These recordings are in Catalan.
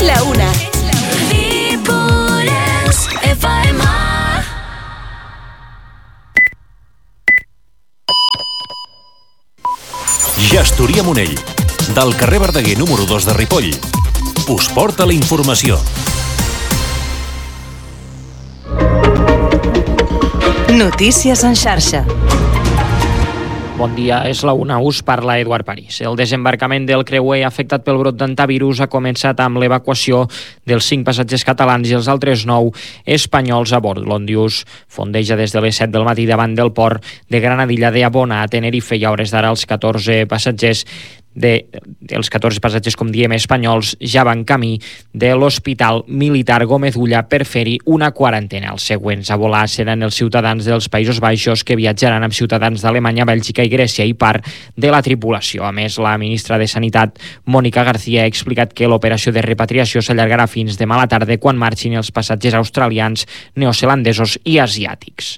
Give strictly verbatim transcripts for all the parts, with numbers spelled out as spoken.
la una. Ripollès F M. Gestoria Monell, del carrer Verdaguer número dos de Ripoll, us porta la informació. Notícies en xarxa. Bon dia, és la una, us parla Eduard París. El desembarcament del creuer afectat pel brot d'antivirus ha començat amb l'evacuació dels cinc passatgers catalans i els altres nou espanyols a bord. L'Ondius fondeja des de les set del matí davant del port de Granadilla de Abona a Tenerife i a hores d'ara els catorze passatgers de els catorze passatgers, com diem, espanyols ja van camí de l'Hospital Militar Gómez Ulla per fer-hi una quarantena. Els següents a volar seran els ciutadans dels Països Baixos, que viatjaran amb ciutadans d'Alemanya, Bèlgica i Grècia i part de la tripulació. A més, la ministra de Sanitat, Mónica García, ha explicat que l'operació de repatriació s'allargarà fins demà a la tarda, quan marxin els passatgers australians, neozelandesos i asiàtics.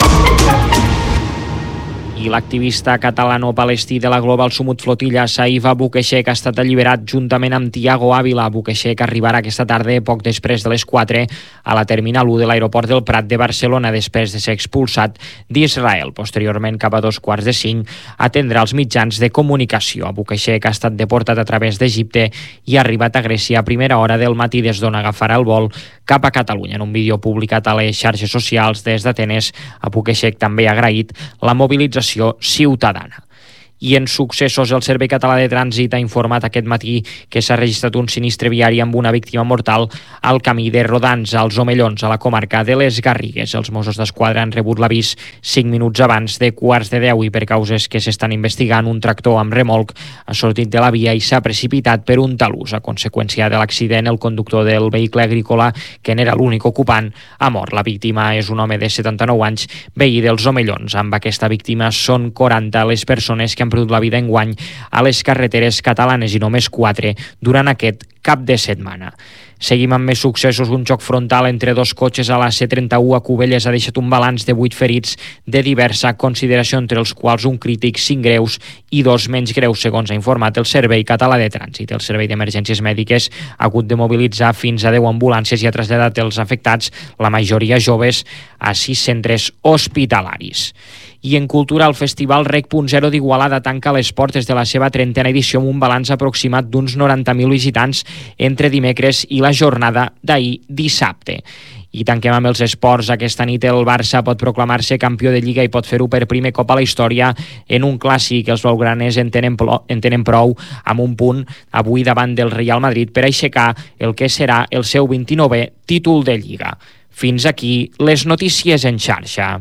I l'activista catalano-palestí de la Global Sumut Flotilla, Saïf Abu Queixec, ha estat alliberat juntament amb Tiago Ávila. Abu Queixec arribarà aquesta tarda, poc després de les quatre, a la Terminal u de l'aeroport del Prat de Barcelona, després de ser expulsat d'Israel. Posteriorment, cap a dos quarts de cinc, atendrà els mitjans de comunicació. Abu Queixec ha estat deportat a través d'Egipte i ha arribat a Grècia a primera hora del matí, des d'on agafarà el vol cap a Catalunya. En un vídeo publicat a les xarxes socials des d'Atenes, Abu Queixec també ha agraït la mobilització ciutadana. I en successos, el Servei Català de Trànsit ha informat aquest matí que s'ha registrat un sinistre viari amb una víctima mortal al camí de Rodans, als Omellons, a la comarca de les Garrigues. Els Mossos d'Esquadra han rebut l'avís cinc minuts abans de quarts de deu i, per causes que s'estan investigant, un tractor amb remolc ha sortit de la via i s'ha precipitat per un talús. A conseqüència de l'accident, el conductor del vehicle agrícola, que n'era l'únic ocupant, ha mort. La víctima és un home de setanta-nou anys, veí dels Omellons. Amb aquesta víctima són quaranta les persones que han perdut la vida enguany a les carreteres catalanes i només quatre durant aquest cap de setmana. Seguim amb més successos. Un xoc frontal entre dos cotxes a la C trenta-u a Cubelles ha deixat un balanç de vuit ferits de diversa consideració, entre els quals un crític, cinc greus i dos menys greus, segons ha informat el Servei Català de Trànsit. El Servei d'Emergències Mèdiques ha hagut de mobilitzar fins a deu ambulàncies i ha traslladat els afectats, la majoria joves, a sis centres hospitalaris. I en cultura, el Festival Rec punt zero d'Igualada tanca les portes de la seva trentena edició amb un balanç aproximat d'uns noranta mil visitants entre dimecres i la jornada d'ahir dissabte. I tanquem amb els esports. Aquesta nit el Barça pot proclamar-se campió de Lliga i pot fer-ho per primer cop a la història en un clàssic. Els blaugranes en tenen, en tenen prou amb un punt avui davant del Real Madrid per aixecar el que serà el seu vint-i-novè títol de Lliga. Fins aquí les notícies en xarxa.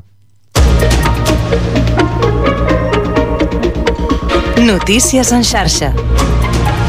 Notícies en xarxa.